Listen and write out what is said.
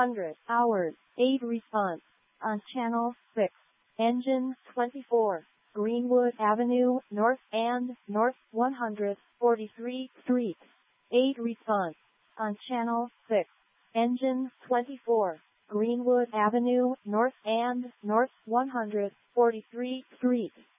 100 hours, 8 response. On channel 6. Engine 24. Greenwood Avenue, North and North 143 Street. 8 response. On channel 6. Engine 24. Greenwood Avenue, North and North 143 Street.